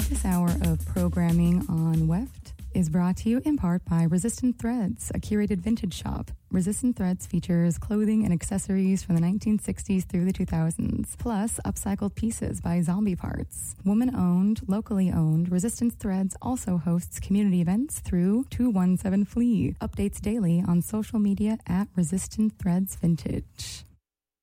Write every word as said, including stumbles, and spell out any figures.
This hour of programming on W E F T is brought to you in part by Resistant Threads, a curated vintage shop. Resistant Threads features clothing and accessories from the nineteen sixties through the two thousands, plus upcycled pieces by Zombie Parts. Woman-owned, locally owned, Resistant Threads also hosts community events through two one seven Flea. Updates daily on social media at Resistant Threads Vintage.